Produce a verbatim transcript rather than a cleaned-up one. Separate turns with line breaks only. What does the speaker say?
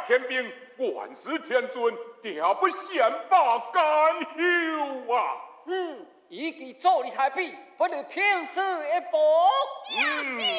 天兵，万世天尊，定不显罢甘休啊！
嗯，以其做理才比，不能平时一搏。
嗯。